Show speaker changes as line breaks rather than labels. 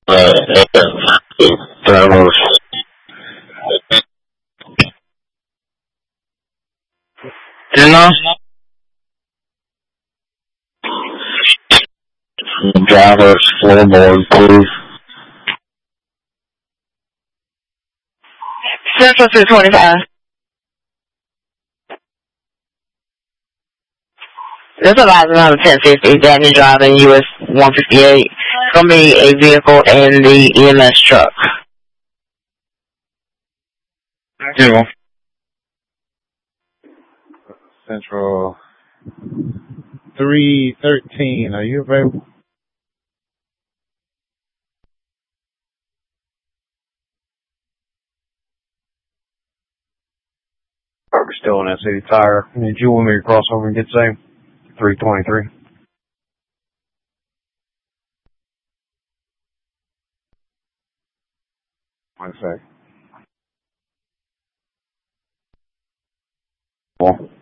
Drivers. Dinner. Drivers floorboard, please. Central 225. This is Verizon on 1050, Danny driving US 158. It's going to be a vehicle in the EMS truck. Zero.
Central 313, are you available? We're still in that city tire. Did you want me to cross over and get same? 323. One sec. Well.